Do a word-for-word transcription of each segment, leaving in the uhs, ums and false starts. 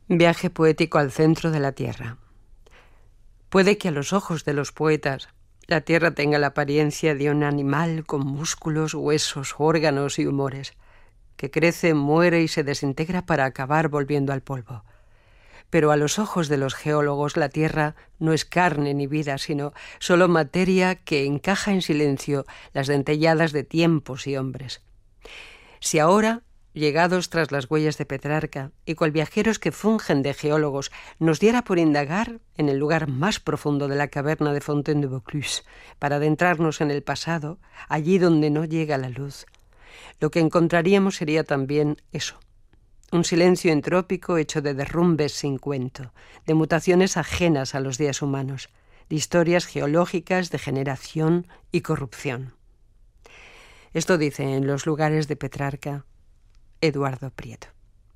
Viaje poético al centro de la Tierra. Puede que a los ojos de los poetas la Tierra tenga la apariencia de un animal con músculos, huesos, órganos y humores, que crece, muere y se desintegra para acabar volviendo al polvo. Pero a los ojos de los geólogos la Tierra no es carne ni vida, sino solo materia que encaja en silencio las dentelladas de tiempos y hombres. Si ahora, llegados tras las huellas de Petrarca, y cual viajeros que fungen de geólogos, nos diera por indagar en el lugar más profundo de la caverna de Fontaine de Vaucluse, para adentrarnos en el pasado, allí donde no llega la luz, lo que encontraríamos sería también eso, un silencio entrópico hecho de derrumbes sin cuento, de mutaciones ajenas a los días humanos, de historias geológicas de generación y corrupción. Esto dice en Los lugares de Petrarca Eduardo Prieto.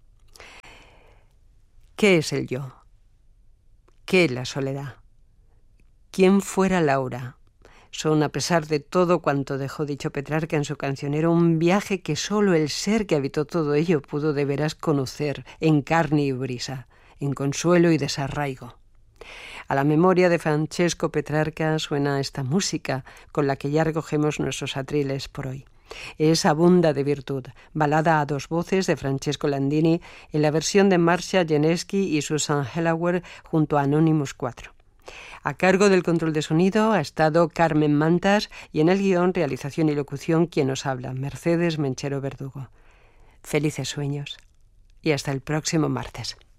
¿Qué es el yo? ¿Qué la soledad? ¿Quién fuera Laura? Son, a pesar de todo cuanto dejó dicho Petrarca en su cancionero, un viaje que solo el ser que habitó todo ello pudo de veras conocer en carne y brisa, en consuelo y desarraigo. A la memoria de Francesco Petrarca suena esta música con la que ya recogemos nuestros atriles por hoy. Es Abunda de virtud, balada a dos voces de Francesco Landini en la versión de Marcia Janeski y Susan Helauer junto a Anonymous cuatro. A cargo del control de sonido ha estado Carmen Mantas y en el guión, realización y locución quien nos habla, Mercedes Menchero Verdugo. Felices sueños y hasta el próximo martes.